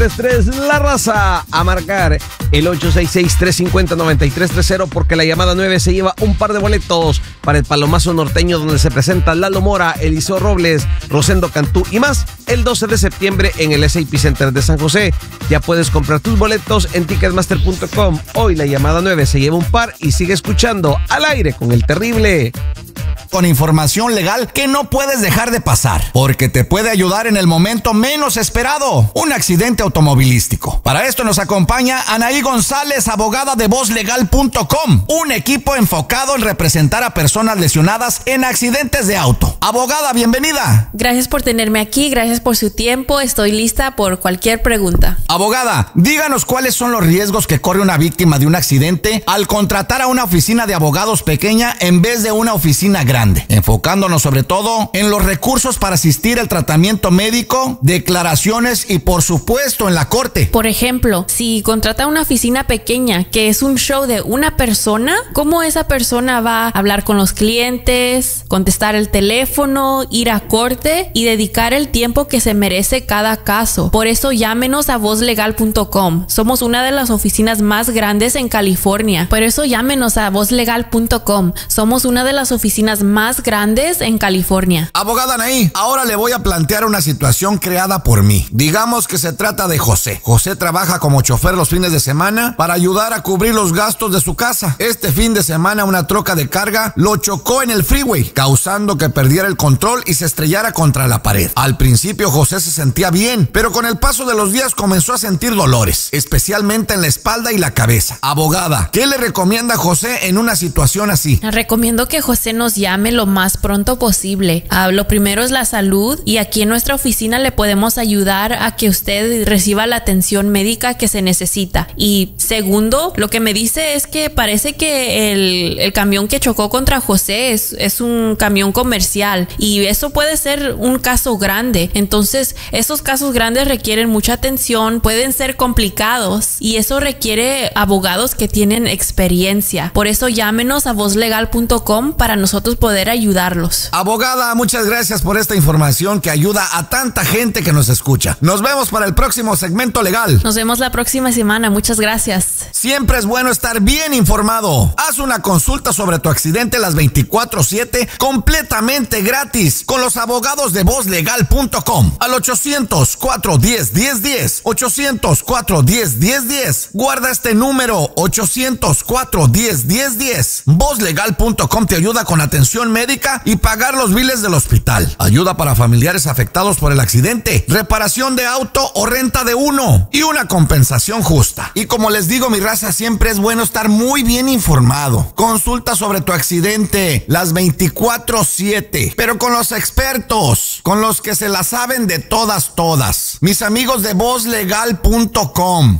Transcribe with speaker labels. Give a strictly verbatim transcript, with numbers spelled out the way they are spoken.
Speaker 1: tres, La Raza, a marcar el ocho seis seis, tres cinco cero, nueve tres tres cero porque la llamada nueve se lleva un par de boletos para el Palomazo Norteño, donde se presentan Lalo Mora, Eliseo Robles, Rosendo Cantú y más el doce de septiembre en el S A P Center de San José. Ya puedes comprar tus boletos en ticketmaster punto com. Hoy la llamada nueve se lleva un par y sigue escuchando Al Aire con el Terrible.
Speaker 2: Con información legal que no puedes dejar de pasar, porque te puede ayudar en el momento menos esperado, un accidente automovilístico. Para esto nos acompaña Anaí González, abogada de voz legal punto com, un equipo enfocado en representar a personas lesionadas en accidentes de auto. Abogada, bienvenida.
Speaker 3: Gracias por tenerme aquí, gracias por su tiempo, estoy lista por cualquier pregunta.
Speaker 2: Abogada, díganos cuáles son los riesgos que corre una víctima de un accidente al contratar a una oficina de abogados pequeña en vez de una oficina grande, enfocándonos sobre todo en los recursos para asistir al tratamiento médico, declaraciones y por supuesto en la corte.
Speaker 3: Por ejemplo, si contrata una oficina pequeña que es un show de una persona, ¿cómo esa persona va a hablar con los clientes, contestar el teléfono, ir a corte y dedicar el tiempo que se merece cada caso? Por eso llámenos a voz legal punto com. Somos una de las oficinas más grandes en California. Por eso llámenos a voz legal punto com. Somos una de las oficinas más grandes en California.
Speaker 2: Abogada Anaí, ahora le voy a plantear una situación creada por mí. Digamos que se trata de José. José trabaja como chofer los fines de semana para ayudar a cubrir los gastos de su casa. Este fin de semana una troca de carga lo chocó en el freeway, causando que perdiera el control y se estrellara contra la pared. Al principio José se sentía bien, pero con el paso de los días comenzó a sentir dolores, especialmente en la espalda y la cabeza. Abogada, ¿qué le recomienda a José en una situación así?
Speaker 3: Recomiendo que José nos llame lo más pronto posible. Uh, lo primero es la salud y aquí en nuestra oficina le podemos ayudar a que usted reciba la atención médica que se necesita. Y segundo, lo que me dice es que parece que el, el camión que chocó contra José es, es un camión comercial y eso puede ser un caso grande. Entonces, esos casos grandes requieren mucha atención, pueden ser complicados y eso requiere abogados que tienen experiencia. Por eso llámenos a voz legal punto com para nosotros poder poder ayudarlos.
Speaker 2: Abogada, muchas gracias por esta información que ayuda a tanta gente que nos escucha. Nos vemos para el próximo segmento legal.
Speaker 3: Nos vemos la próxima semana. Muchas gracias.
Speaker 2: Siempre es bueno estar bien informado. Haz una consulta sobre tu accidente las veinticuatro siete completamente gratis con los abogados de voz legal punto com al ochocientos, cuatro diez, diez diez, ochocientos, cuatro diez, diez diez. Guarda este número, ochocientos, cuatro diez, diez diez. voz legal punto com te ayuda con atención médica y pagar los biles del hospital. Ayuda para familiares afectados por el accidente, reparación de auto o renta de uno y una compensación justa. Y como les digo, mi raza, siempre es bueno estar muy bien informado. Consulta sobre tu accidente las veinticuatro siete, pero con los expertos, con los que se la saben de todas, todas. Mis amigos de voz legal punto com.